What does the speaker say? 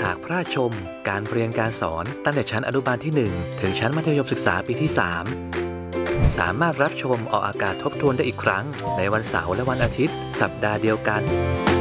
หากพลาดชมการเรียนการสอนตั้งแต่ชั้นอนุบาลที่ 1 ถึงชั้นมัธยมศึกษาปีที่ 3 สามารถรับชมออกอากาศทบทวนได้อีกครั้งในวันเสาร์และวันอาทิตย์สัปดาห์เดียวกัน